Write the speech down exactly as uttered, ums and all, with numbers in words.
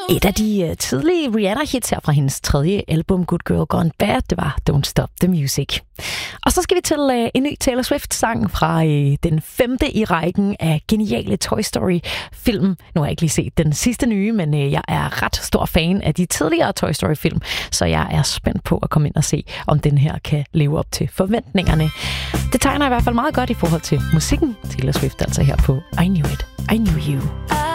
Et af de uh, tidlige Rihanna-hits her fra hendes tredje album, Good Girl Gone Bad, det var Don't Stop the Music. Og så skal vi til uh, en ny Taylor Swift-sang fra uh, den femte i rækken af geniale Toy Story-film. Nu har jeg ikke lige set den sidste nye, men uh, jeg er ret stor fan af de tidligere Toy Story-film, så jeg er spændt på at komme ind og se, om den her kan leve op til forventningerne. Det tegner i hvert fald meget godt i forhold til musikken. Taylor Swift altså her på I Knew It, I Knew You.